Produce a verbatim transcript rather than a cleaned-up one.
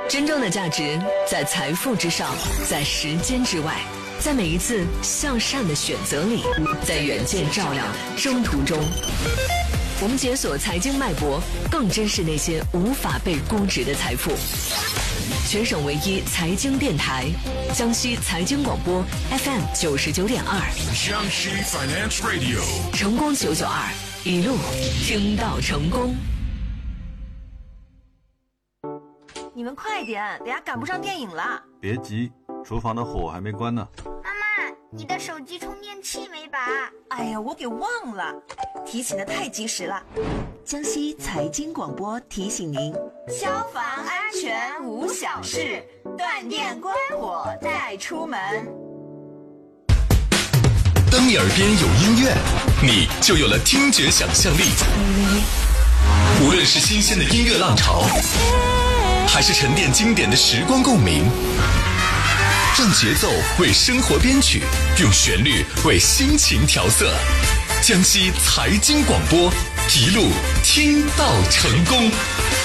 真正的价值在财富之上，在时间之外，在每一次向善的选择里，在远见照亮的征途中。我们解锁财经脉搏，更珍视那些无法被估值的财富。全省唯一财经电台，江西财经广播 F M 九十九点二， 江西 Finance Radio， 成功九九二，一路听到成功。 你们快点，等下赶不上电影了。 别急，厨房的火还没关呢。 妈妈，你的手机充电器没拔？ 哎呀，我给忘了，提醒的太及时了。江西财经广播提醒您：消防安全无小事，断电关火带出门。 当你耳边有音乐，你就有了听觉想象力。无论是新鲜的音乐浪潮，还是沉淀经典的时光共鸣，让节奏为生活编曲，用旋律为心情调色。江西财经广播，一路听到成功。